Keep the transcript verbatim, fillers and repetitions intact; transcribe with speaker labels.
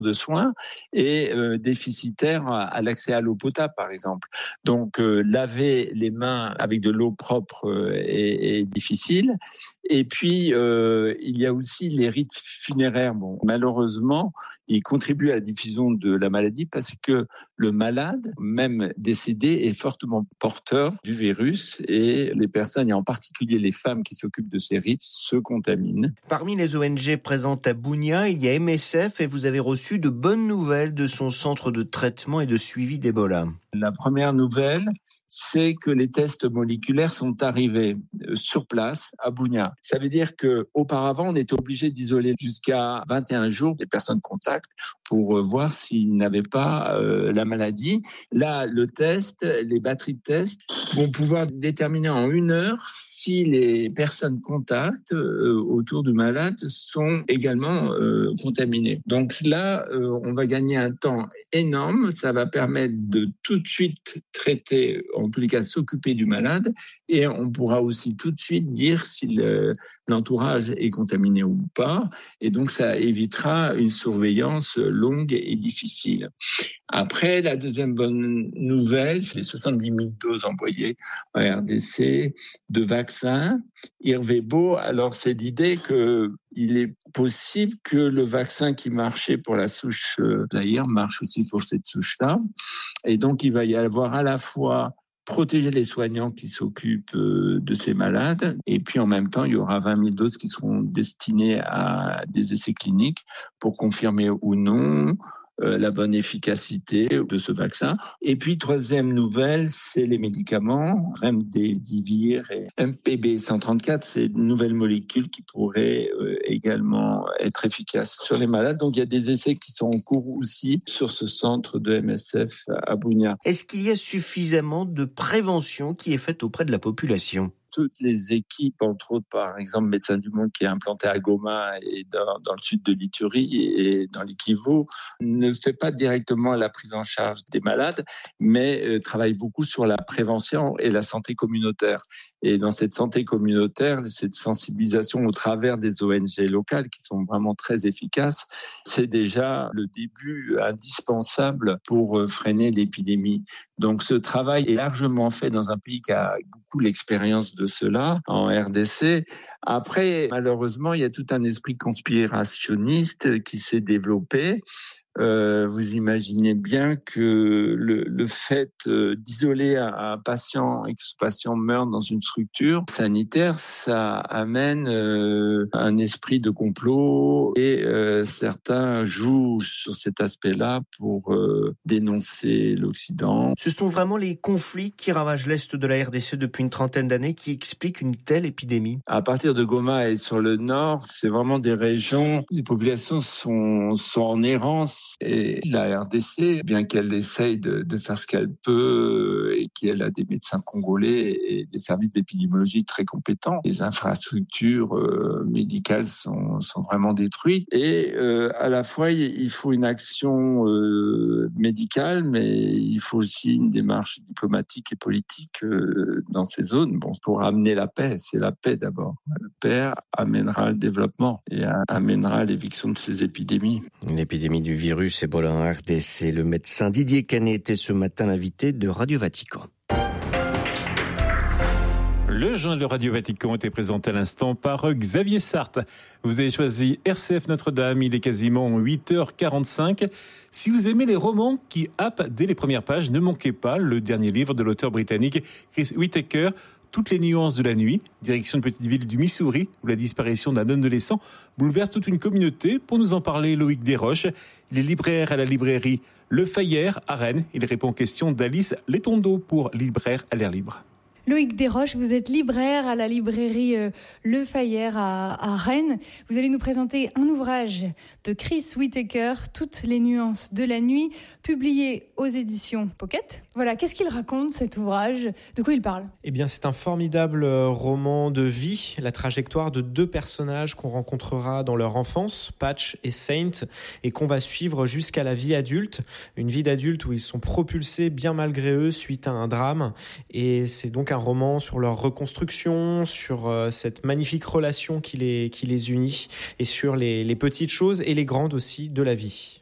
Speaker 1: de soins et euh, déficitaires à, à l'accès à l'eau potable, par exemple. Donc, euh, laver les mains avec de l'eau propre euh, est, est difficile. Et puis, euh, il y a aussi les rites funéraires. Bon, malheureusement, ils contribuent à la diffusion de la maladie parce que le malade, même décédé, est fortement porteur du virus et les personnes, et en particulier les femmes qui s'occupent de ces rites, se contaminent.
Speaker 2: Parmi les O N G présentes à Bunia, il y a M S F et vous avez reçu de bonnes nouvelles de son centre de traitement et de suivi d'Ebola.
Speaker 1: La première nouvelle, c'est que les tests moléculaires sont arrivés sur place à Bunia. Ça veut dire que auparavant, on était obligé d'isoler jusqu'à vingt et un jours des personnes contacts pour voir s'ils n'avaient pas euh, la maladie. Là, le test, les batteries de tests vont pouvoir déterminer en une heure si les personnes contacts euh, autour du malade sont également euh, contaminées. Donc là, euh, on va gagner un temps énorme. Ça va permettre de tout de suite traiter, en tous les cas s'occuper du malade, et on pourra aussi tout de suite dire si le, l'entourage est contaminé ou pas, et donc ça évitera une surveillance longue et difficile. Après, la deuxième bonne nouvelle, c'est les soixante-dix mille doses envoyées en R D C de vaccins Irvebo. Alors, c'est l'idée que il est possible que le vaccin qui marchait pour la souche Zaïre marche aussi pour cette souche-là. Et donc, il va y avoir à la fois protéger les soignants qui s'occupent de ces malades, et puis en même temps, il y aura vingt mille doses qui seront destinées à des essais cliniques pour confirmer ou non Euh, la bonne efficacité de ce vaccin. Et puis, troisième nouvelle, c'est les médicaments, Remdesivir et M P B cent trente-quatre, c'est de nouvelles molécules qui pourraient euh, également être efficaces sur les malades. Donc, il y a des essais qui sont en cours aussi sur ce centre de M S F à Bunia.
Speaker 2: Est-ce qu'il y a suffisamment de prévention qui est faite auprès de la population ?
Speaker 1: Toutes les équipes, entre autres, par exemple, Médecins du Monde qui est implanté à Goma et dans, dans le sud de l'Ituri et dans l'Ikivu, ne fait pas directement la prise en charge des malades, mais euh, travaille beaucoup sur la prévention et la santé communautaire. Et dans cette santé communautaire, cette sensibilisation au travers des O N G locales qui sont vraiment très efficaces, c'est déjà le début indispensable pour freiner l'épidémie. Donc ce travail est largement fait dans un pays qui a beaucoup l'expérience de cela, en R D C. Après, malheureusement, il y a tout un esprit conspirationniste qui s'est développé. Euh, vous imaginez bien que le, le fait euh, d'isoler un, un patient et que ce patient meurt dans une structure sanitaire, ça amène euh, un esprit de complot et euh, certains jouent sur cet aspect-là pour euh, dénoncer l'Occident.
Speaker 2: Ce sont vraiment les conflits qui ravagent l'Est de la R D C depuis une trentaine d'années qui expliquent une telle épidémie.
Speaker 1: À partir de Goma et sur le nord, c'est vraiment des régions, les populations sont, sont en errance. Et la R D C, bien qu'elle essaye de, de faire ce qu'elle peut et qu'elle a des médecins congolais et des services d'épidémiologie très compétents, les infrastructures euh, médicales sont, sont vraiment détruites. Et euh, à la fois, il faut une action euh, médicale, mais il faut aussi une démarche diplomatique et politique euh, dans ces zones. Bon, pour amener la paix, c'est la paix d'abord. La paix amènera le développement et amènera l'éviction de ces épidémies.
Speaker 2: L'épidémie du virus Virus Ebola en R D C. Le médecin Didier Canet était ce matin l'invité de Radio Vatican.
Speaker 3: Le journal de Radio Vatican était présenté à l'instant par Xavier Sartre. Vous avez choisi R C F Notre-Dame, il est quasiment huit heures quarante-cinq. Si vous aimez les romans qui happent dès les premières pages, ne manquez pas le dernier livre de l'auteur britannique Chris Whittaker, Toutes les nuances de la nuit, direction une petite ville du Missouri où la disparition d'un adolescent bouleverse toute une communauté. Pour nous en parler, Loïc Desroches, il est libraire à la librairie Le Fayère à Rennes. Il répond aux questions d'Alice Letondeau pour Libraire à l'air libre.
Speaker 4: Loïc Desroches, vous êtes libraire à la librairie euh, Le Fayère à, à Rennes. Vous allez nous présenter un ouvrage de Chris Whittaker, Toutes les nuances de la nuit, publié aux éditions Pocket. Voilà, qu'est-ce qu'il raconte cet ouvrage ? De quoi il parle ?
Speaker 5: Eh bien, c'est un formidable roman de vie, la trajectoire de deux personnages qu'on rencontrera dans leur enfance, Patch et Saint, et qu'on va suivre jusqu'à la vie adulte. Une vie d'adulte où ils sont propulsés bien malgré eux suite à un drame. Et c'est donc un roman sur leur reconstruction, sur euh, cette magnifique relation qui les, qui les unit et sur les, les petites choses et les grandes aussi de la vie.